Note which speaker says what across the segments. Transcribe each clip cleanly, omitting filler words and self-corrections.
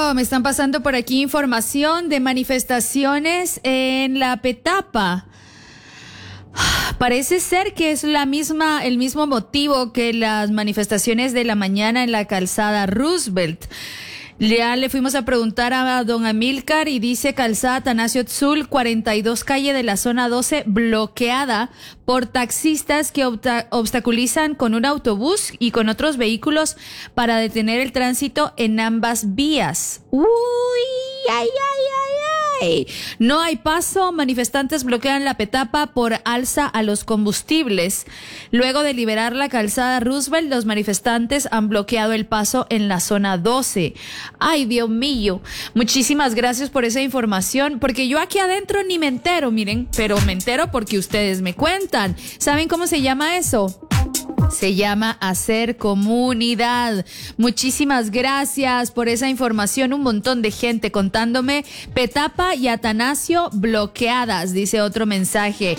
Speaker 1: Bueno, me están pasando por aquí información de manifestaciones en la Petapa. Parece ser que es el mismo motivo que las manifestaciones de la mañana en la calzada Roosevelt. Ya le fuimos a preguntar a don Amílcar y dice calzada Atanasio Tzul, 42 calle de la zona 12 bloqueada por taxistas que obstaculizan con un autobús y con otros vehículos para detener el tránsito en ambas vías. Uy, ay, ay, ay, ay. No hay paso, manifestantes bloquean la Petapa por alza a los combustibles. Luego de liberar la calzada Roosevelt, los manifestantes han bloqueado el paso en la zona 12. Ay, Dios mío. Muchísimas gracias por esa información, porque yo aquí adentro ni me entero, miren, pero me entero porque ustedes me cuentan. ¿Saben cómo se llama eso? Se llama hacer comunidad. Muchísimas gracias por esa información. Un montón de gente contándome. Petapa y Atanasio bloqueadas, dice otro mensaje.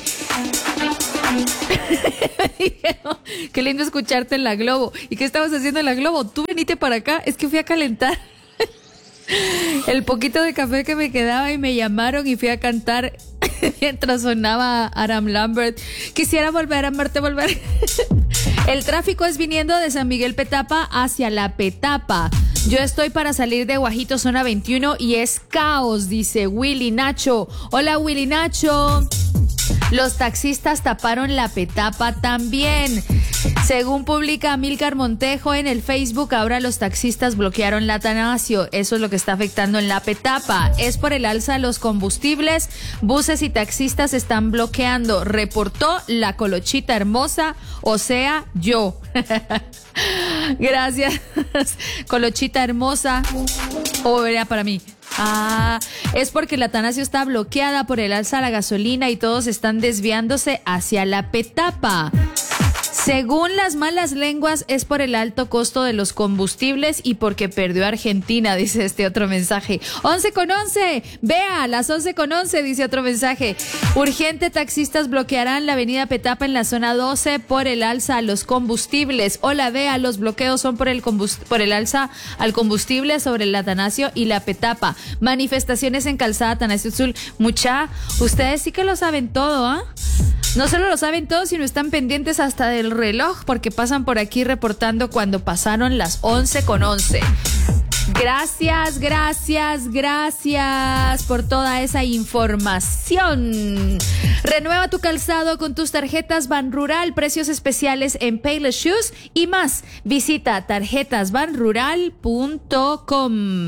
Speaker 1: Qué lindo escucharte en la Globo. ¿Y qué estabas haciendo en la Globo? Tú venite para acá. Es que fui a calentar el poquito de café que me quedaba y me llamaron y fui a cantar mientras sonaba Adam Lambert. Quisiera volver a amarte, volver. El tráfico es viniendo de San Miguel Petapa hacia la Petapa. Yo estoy para salir de Guajito, zona 21, y es caos, dice Willy Nacho. Hola, Willy Nacho. Los taxistas taparon la Petapa también. Según publica Amílcar Montejo en el Facebook, ahora los taxistas bloquearon la Atanasio. Eso es lo que está afectando en la Petapa. Es por el alza de los combustibles. Buses y taxistas están bloqueando. Reportó la Colochita Hermosa, o sea, yo. Gracias, Colochita Hermosa. O era para mí. Es porque la Atanasio está bloqueada por el alza a la gasolina y todos están desviándose hacia la Petapa. Según las malas lenguas, es por el alto costo de los combustibles y porque perdió Argentina, dice este otro mensaje. 11:11, vea, las 11:11, dice otro mensaje. Urgente, taxistas bloquearán la avenida Petapa en la zona 12 por el alza a los combustibles. Hola, vea, los bloqueos son por el alza al combustible sobre el Atanasio y la Petapa. Manifestaciones en calzada Atanasio Tzul. Mucha, ustedes sí que lo saben todo, ¿ah? No solo lo saben todos, sino están pendientes hasta del reloj, porque pasan por aquí reportando cuando pasaron las 11:11. Gracias, gracias, gracias por toda esa información. Renueva tu calzado con tus tarjetas Banrural, precios especiales en Payless Shoes y más. Visita tarjetasbanrural.com.